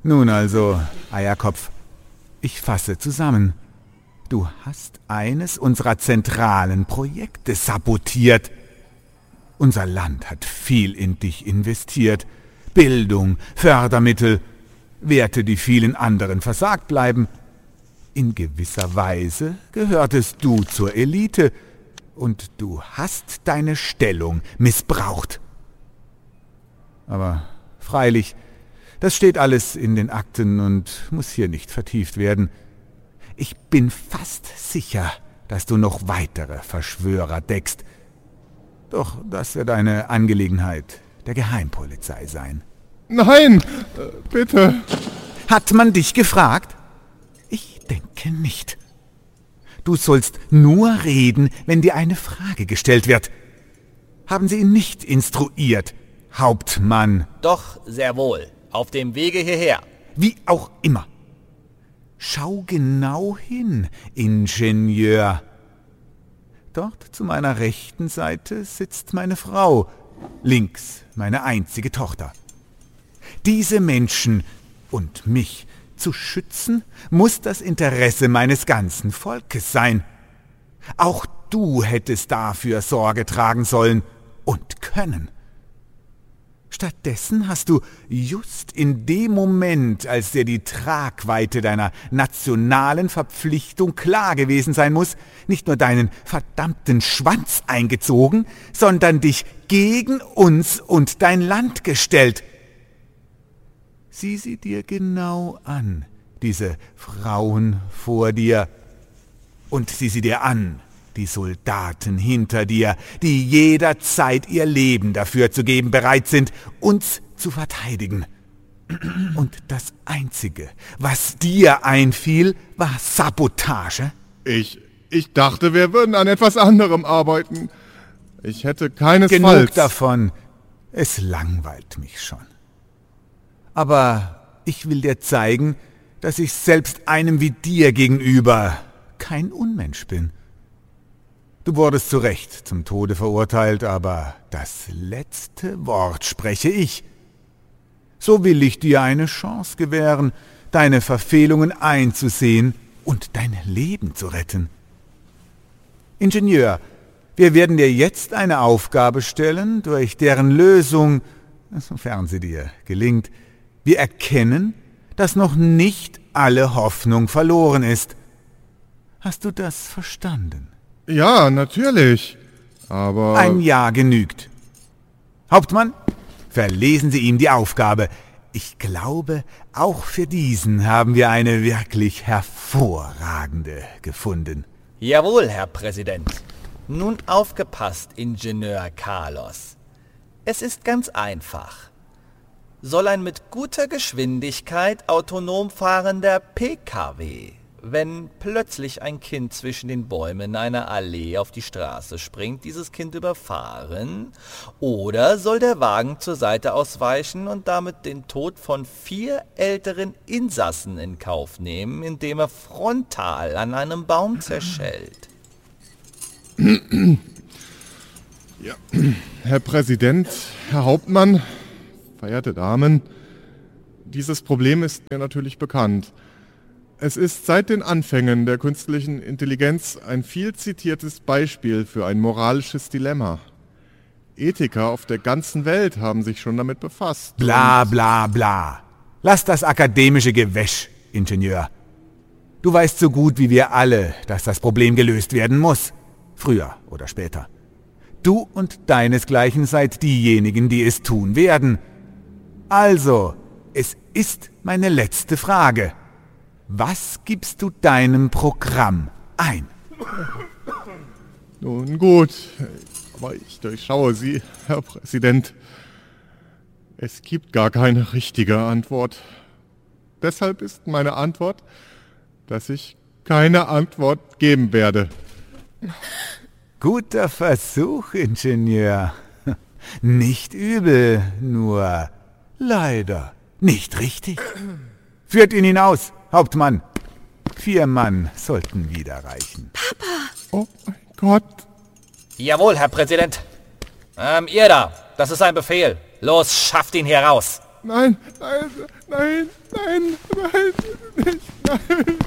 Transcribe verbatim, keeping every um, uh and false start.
Nun also, Eierkopf, ich fasse zusammen. Du hast eines unserer zentralen Projekte sabotiert. Unser Land hat viel in dich investiert. Bildung, Fördermittel, Werte, die vielen anderen versagt bleiben. In gewisser Weise gehörtest du zur Elite und du hast deine Stellung missbraucht. Aber freilich, das steht alles in den Akten und muss hier nicht vertieft werden. Ich bin fast sicher, dass du noch weitere Verschwörer deckst. Doch das wird eine Angelegenheit der Geheimpolizei sein. Nein, äh, bitte. Hat man dich gefragt? Ich denke nicht. Du sollst nur reden, wenn dir eine Frage gestellt wird. Haben Sie ihn nicht instruiert, Hauptmann? Doch, sehr wohl. Auf dem Wege hierher. Wie auch immer. Schau genau hin, Ingenieur. Dort zu meiner rechten Seite sitzt meine Frau, links meine einzige Tochter. Diese Menschen und mich zu schützen, muss das Interesse meines ganzen Volkes sein. Auch du hättest dafür Sorge tragen sollen und können. Stattdessen hast du just in dem Moment, als dir die Tragweite deiner nationalen Verpflichtung klar gewesen sein muss, nicht nur deinen verdammten Schwanz eingezogen, sondern dich gegen uns und dein Land gestellt. Sieh sie dir genau an, diese Frauen vor dir, und sieh sie dir an, die Soldaten hinter dir, die jederzeit ihr Leben dafür zu geben bereit sind, uns zu verteidigen. Und das Einzige, was dir einfiel, war Sabotage? Ich, ich dachte, wir würden an etwas anderem arbeiten. Ich hätte keinesfalls... Genug davon. Es langweilt mich schon. Aber ich will dir zeigen, dass ich selbst einem wie dir gegenüber kein Unmensch bin. Du wurdest zu Recht zum Tode verurteilt, aber das letzte Wort spreche ich. So will ich dir eine Chance gewähren, deine Verfehlungen einzusehen und dein Leben zu retten. Ingenieur, wir werden dir jetzt eine Aufgabe stellen, durch deren Lösung, sofern sie dir gelingt, wir erkennen, dass noch nicht alle Hoffnung verloren ist. Hast du das verstanden? Ja, natürlich, aber... Ein Ja genügt. Hauptmann, verlesen Sie ihm die Aufgabe. Ich glaube, auch für diesen haben wir eine wirklich hervorragende gefunden. Jawohl, Herr Präsident. Nun aufgepasst, Ingenieur Carlos. Es ist ganz einfach. Soll ein mit guter Geschwindigkeit autonom fahrender P K W, wenn plötzlich ein Kind zwischen den Bäumen einer Allee auf die Straße springt, dieses Kind überfahren? Oder soll der Wagen zur Seite ausweichen und damit den Tod von vier älteren Insassen in Kauf nehmen, indem er frontal an einem Baum zerschellt? Ja, Herr Präsident, Herr Hauptmann, verehrte Damen, dieses Problem ist mir natürlich bekannt. Es ist seit den Anfängen der künstlichen Intelligenz ein viel zitiertes Beispiel für ein moralisches Dilemma. Ethiker auf der ganzen Welt haben sich schon damit befasst. Bla bla bla. Lass das akademische Gewäsch, Ingenieur. Du weißt so gut wie wir alle, dass das Problem gelöst werden muss. Früher oder später. Du und deinesgleichen seid diejenigen, die es tun werden. Also, es ist meine letzte Frage. Was gibst du deinem Programm ein? Nun gut, aber ich durchschaue Sie, Herr Präsident. Es gibt gar keine richtige Antwort. Deshalb ist meine Antwort, dass ich keine Antwort geben werde. Guter Versuch, Ingenieur. Nicht übel, nur leider nicht richtig. Führt ihn hinaus, Hauptmann. Vier Mann sollten wieder reichen. Papa! Oh mein Gott. Jawohl, Herr Präsident. Ähm, ihr da, das ist ein Befehl. Los, schafft ihn hier raus. Nein, nein, nein, nein, nein, nicht, nein.